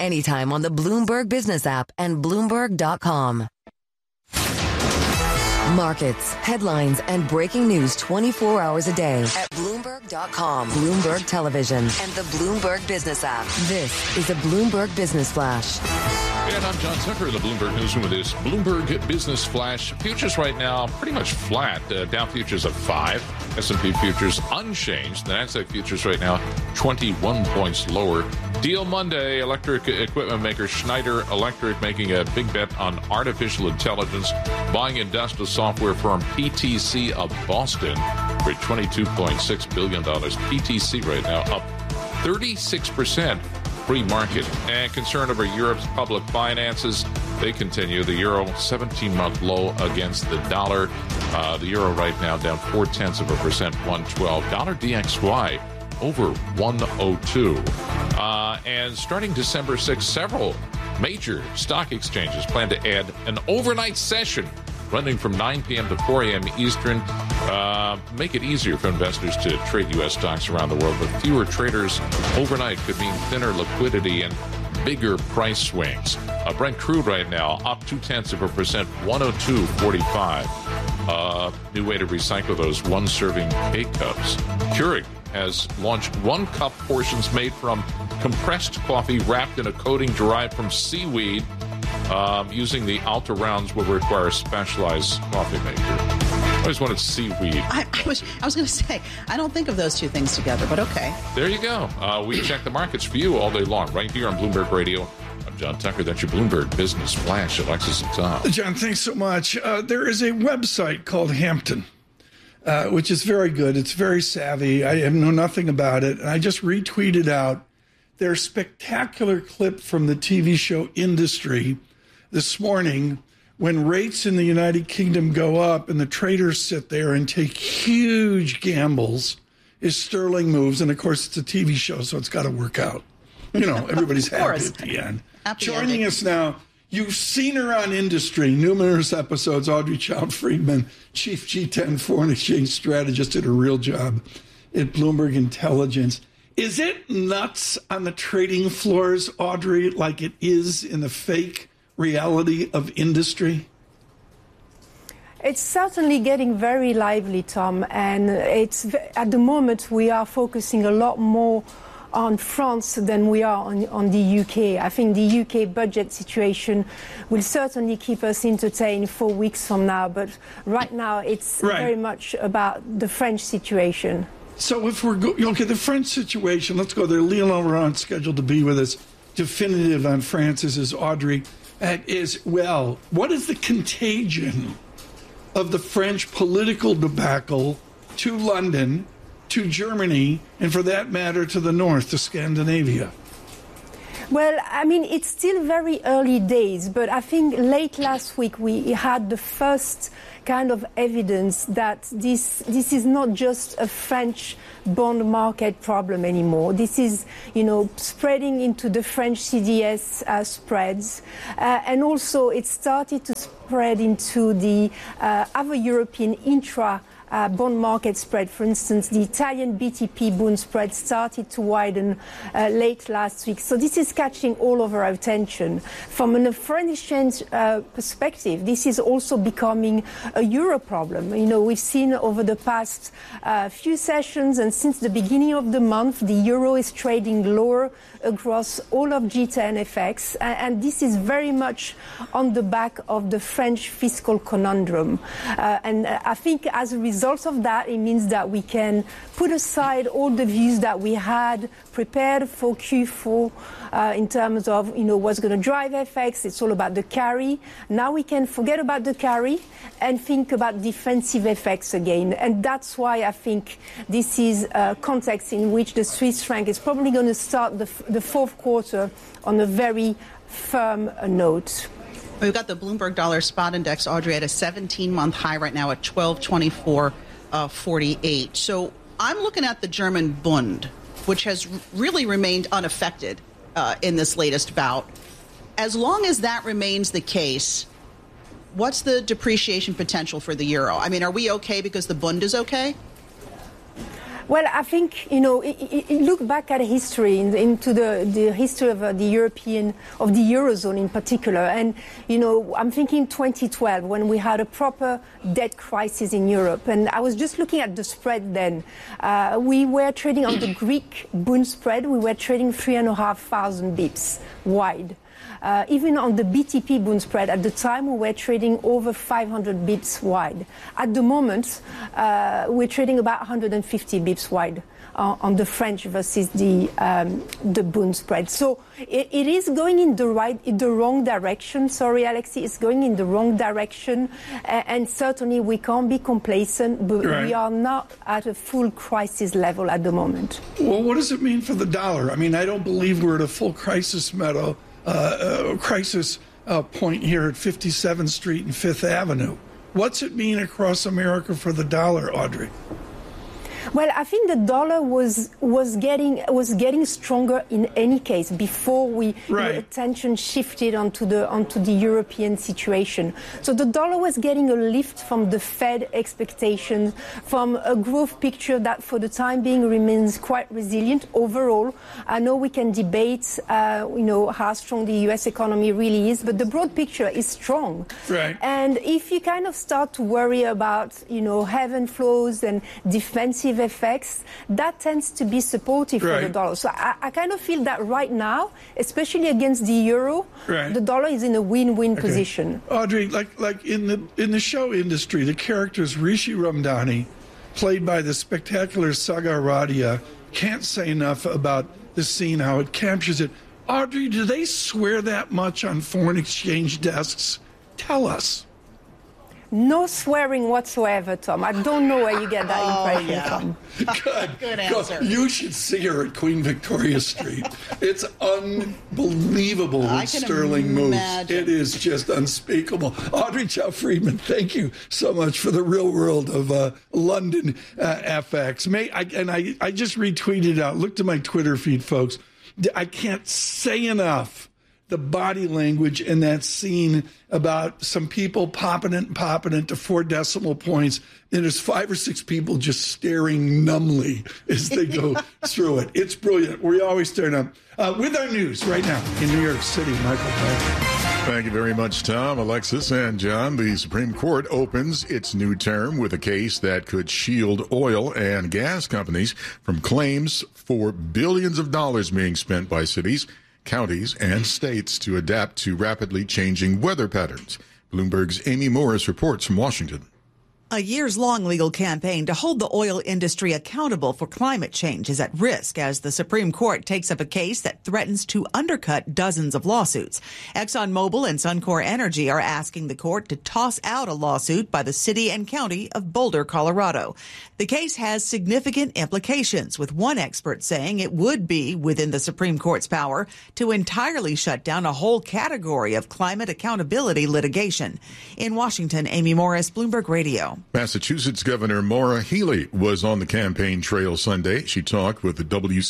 anytime on the Bloomberg Business app and Bloomberg.com. Markets, headlines, and breaking news 24 hours a day at Bloomberg.com, Bloomberg Television, and the Bloomberg Business app. This is a Bloomberg Business Flash. And I'm John Tucker, the Bloomberg Newsroom with this Bloomberg Business Flash. Futures right now pretty much flat. Dow futures at 5. S&P futures unchanged. The Nasdaq futures right now 21 points lower. Deal Monday, electric equipment maker Schneider Electric making a big bet on artificial intelligence, buying industrial software firm PTC of Boston for $22.6 billion. PTC right now up 36%. Pre-market. And concern over Europe's public finances, they continue. The euro 17-month low against the dollar. The euro right now down 0.4%, 112. Dollar DXY over 102. And starting December 6th, several major stock exchanges plan to add an overnight session running from 9 p.m. to 4 a.m. Eastern. Make it easier for investors to trade U.S. stocks around the world, but fewer traders overnight could mean thinner liquidity and bigger price swings. Brent crude right now up 0.2%, 102.45. New way to recycle those one-serving K-Cups. Keurig has launched 1-cup portions made from compressed coffee wrapped in a coating derived from seaweed. Using the Alta rounds will require a specialized coffee maker. I always wanted seaweed. I was going to say, I don't think of those two things together, but okay. There you go. We check the markets for you all day long, right here on Bloomberg Radio. I'm John Tucker. That's your Bloomberg Business Flash. Alexis and Tom. John, thanks so much. There is a website called Hampton, which is very good. It's very savvy. I know nothing about it. And I just retweeted out their spectacular clip from the TV show Industry this morning, when rates in the United Kingdom go up and the traders sit there and take huge gambles as sterling moves. And, of course, it's a TV show, so it's got to work out. You know, everybody's happy at the end. Joining us now, you've seen her on Industry, numerous episodes, Audrey Child-Friedman, Chief G10 Foreign Exchange Strategist, did a real job at Bloomberg Intelligence. Is it nuts on the trading floors, Audrey, like it is in the fake reality of Industry? It's certainly getting very lively, Tom, and it's at the moment we are focusing a lot more on France than we are on the UK. I think the UK budget situation will certainly keep us entertained 4 weeks from now, but right now it's very much about the French situation. So if we're okay, the French situation, let's go there. Lionel Laurent scheduled to be with us. Definitive on France is Audrey. What is the contagion of the French political debacle to London, to Germany, and for that matter, to the north, to Scandinavia? Well, I mean, it's still very early days, but I think late last week we had the first kind of evidence that this is not just a French bond market problem anymore. This is, spreading into the French CDS spreads. And also it started to spread into the other European bond market spread. For instance, the Italian BTP bond spread started to widen late last week. So this is catching all of our attention. From a foreign exchange perspective, this is also becoming a euro problem. We've seen over the past few sessions and since the beginning of the month, the euro is trading lower across all of G10 FX. And this is very much on the back of the French fiscal conundrum. And I think as a result of that, it means that we can put aside all the views that we had prepared for Q4 in terms of, what's going to drive FX. It's all about the carry. Now we can forget about the carry and think about defensive FX again. And that's why I think this is a context in which the Swiss franc is probably going to start the fourth quarter on a very firm note. We've got the Bloomberg Dollar Spot Index, Audrey, at a 17-month high right now at 1224.48. So I'm looking at the German Bund, which has really remained unaffected in this latest bout. As long as that remains the case, what's the depreciation potential for the euro? I mean, are we okay because the Bund is okay? Well, I think, look back at history, into the history of the Eurozone in particular. And, I'm thinking 2012 when we had a proper debt crisis in Europe. And I was just looking at the spread then. We were trading on the Greek Bund spread. We were trading 3,500 bips wide. Even on the BTP Bund spread, at the time, we were trading over 500 bips wide. At the moment, we're trading about 150 bips wide on the French versus the Bund spread. So it is going in the wrong direction. Sorry, Alexi, it's going in the wrong direction. And certainly we can't be complacent, but we are not at a full crisis level at the moment. Well, what does it mean for the dollar? I mean, I don't believe we're at a full crisis point here at 57th Street and 5th Avenue. What's it mean across America for the dollar, Audrey? Well, I think the dollar was getting stronger in any case before attention shifted onto the European situation. So the dollar was getting a lift from the Fed expectations, from a growth picture that for the time being remains quite resilient overall. I know we can debate, how strong the U.S. economy really is, but the broad picture is strong. Right. And if you kind of start to worry about, heaven flows and defensive effects, that tends to be supportive for the dollar. So I kind of feel that right now, especially against the euro, the dollar is in a win-win position. Audrey, like in the show industry, the characters Rishi Ramdhani, played by the spectacular Sagar Radia, can't say enough about the scene, how it captures it. Audrey, do they swear that much on foreign exchange desks? Tell us. No swearing whatsoever, Tom. I don't know where you get that impression from. Good answer. You should see her at Queen Victoria Street. It's unbelievable when Sterling moves. It is just unspeakable. Audrey Chow Friedman, thank you so much for the real world of London FX. I just retweeted out. Look to my Twitter feed, folks. I can't say enough the body language in that scene about some people popping it to 4 decimal points. And there's 5 or 6 people just staring numbly as they go through it. It's brilliant. We always turn up. With our news right now in New York City, Michael Barr. Thank you very much, Tom, Alexis, and John. The Supreme Court opens its new term with a case that could shield oil and gas companies from claims for billions of dollars being spent by cities, counties, and states to adapt to rapidly changing weather patterns. Bloomberg's Amy Morris reports from Washington. A years-long legal campaign to hold the oil industry accountable for climate change is at risk as the Supreme Court takes up a case that threatens to undercut dozens of lawsuits. ExxonMobil and Suncor Energy are asking the court to toss out a lawsuit by the city and county of Boulder, Colorado. The case has significant implications, with one expert saying it would be within the Supreme Court's power to entirely shut down a whole category of climate accountability litigation. In Washington, Amy Morris, Bloomberg Radio. Massachusetts Governor Maura Healey was on the campaign trail Sunday. She talked with the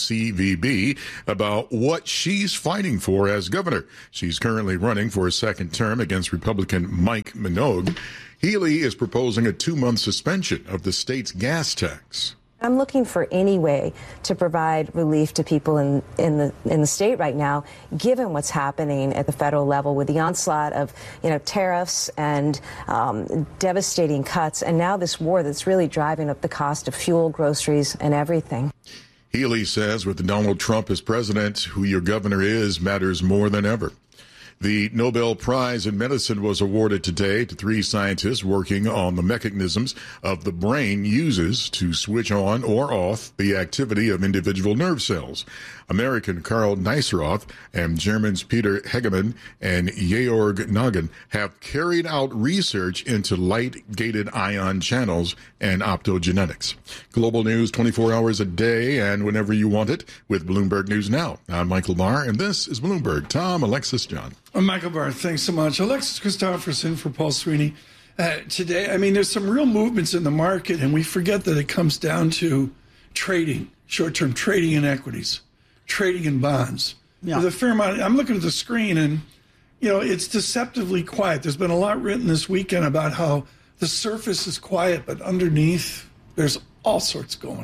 WCVB about what she's fighting for as governor. She's currently running for a second term against Republican Mike Minogue. Healey is proposing a 2-month suspension of the state's gas tax. I'm looking for any way to provide relief to people in the state right now, given what's happening at the federal level with the onslaught of, tariffs and devastating cuts, and now this war that's really driving up the cost of fuel, groceries, and everything. Healey says with Donald Trump as president, who your governor is matters more than ever. The Nobel Prize in Medicine was awarded today to 3 scientists working on the mechanisms of the brain uses to switch on or off the activity of individual nerve cells. American Karl Neisseroth and Germans Peter Hegemann and Georg Nagin have carried out research into light-gated ion channels and optogenetics. Global news 24 hours a day and whenever you want it with Bloomberg News Now. I'm Michael Barr, and this is Bloomberg. Tom, Alexis, John. I'm Michael Barr. Thanks so much. Alexis Christopherson for Paul Sweeney. Today, there's some real movements in the market, and we forget that it comes down to trading, short-term trading in equities, trading in bonds. Yeah. There's a fair amount. I'm looking at the screen, and, it's deceptively quiet. There's been a lot written this weekend about how the surface is quiet, but underneath, there's all sorts going on.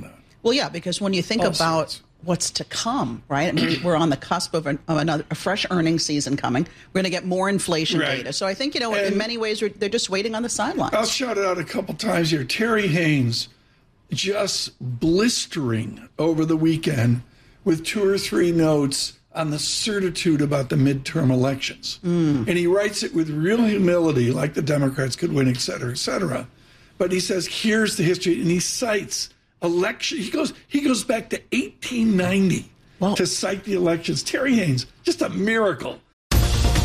Well, yeah, because when you think about what's to come, right? I mean, we're on the cusp of a fresh earnings season coming. We're going to get more inflation data. So I think, in many ways, they're just waiting on the sidelines. I'll shout it out a couple times here. Terry Haynes just blistering over the weekend with 2 or 3 notes on the certitude about the midterm elections. And he writes it with real humility, like the Democrats could win, et cetera, et cetera. But he says, here's the history, and he cites election. He goes back to 1890 to cite the elections. Terry Haynes, just a miracle.